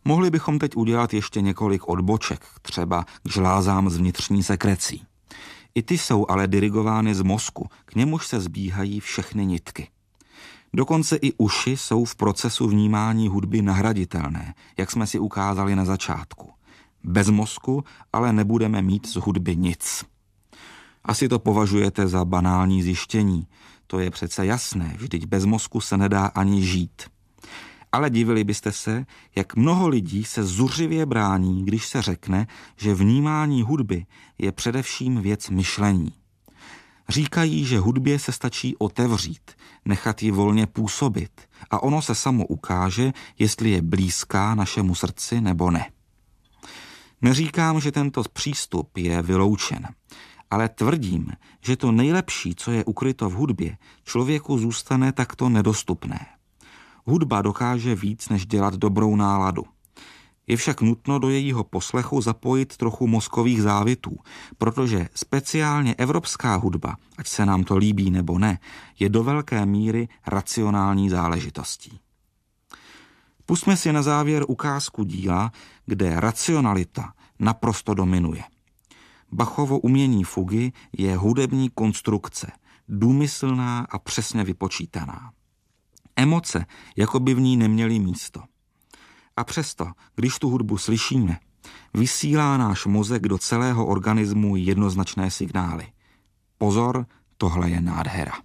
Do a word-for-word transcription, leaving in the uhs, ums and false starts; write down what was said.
Mohli bychom teď udělat ještě několik odboček, třeba k žlázám z vnitřní sekrecí. I ty jsou ale dirigovány z mozku, k němuž se zbíhají všechny nitky. Dokonce i uši jsou v procesu vnímání hudby nahraditelné, jak jsme si ukázali na začátku. Bez mozku ale nebudeme mít z hudby nic. Asi to považujete za banální zjištění. To je přece jasné, vždyť bez mozku se nedá ani žít. Ale divili byste se, jak mnoho lidí se zuřivě brání, když se řekne, že vnímání hudby je především věc myšlení. Říkají, že hudbě se stačí otevřít, nechat ji volně působit a ono se samo ukáže, jestli je blízká našemu srdci nebo ne. Neříkám, že tento přístup je vyloučen, ale tvrdím, že to nejlepší, co je ukryto v hudbě, člověku zůstane takto nedostupné. Hudba dokáže víc, než dělat dobrou náladu. Je však nutno do jejího poslechu zapojit trochu mozkových závitů, protože speciálně evropská hudba, ať se nám to líbí nebo ne, je do velké míry racionální záležitostí. Pusťme si na závěr ukázku díla, kde racionalita naprosto dominuje. Bachovo umění fugy je hudební konstrukce, důmyslná a přesně vypočítaná. Emoce jako by v ní neměly místo. A přesto, když tu hudbu slyšíme, vysílá náš mozek do celého organismu jednoznačné signály. Pozor, tohle je nádhera.